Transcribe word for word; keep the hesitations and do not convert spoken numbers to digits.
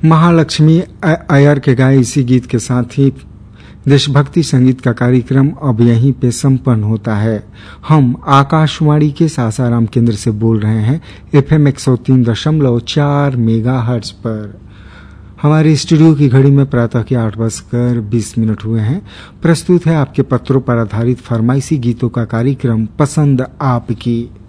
महालक्ष्मी अय्यर के गाए इसी गीत के साथ ही देशभक्ति संगीत का कार्यक्रम अब यहीं पे संपन्न होता है। हम आकाशवाणी के सासाराम केंद्र से बोल रहे हैं एफएम एक सौ तीन दशमलव चार मेगा हर्ट्ज पर। हमारे स्टूडियो की घड़ी में प्रातः के आठ बजकर बीस मिनट हुए हैं। प्रस्तुत है आपके पत्रों पर आधारित फरमाइशी गीतों का कार्यक्रम पसंद आपकी।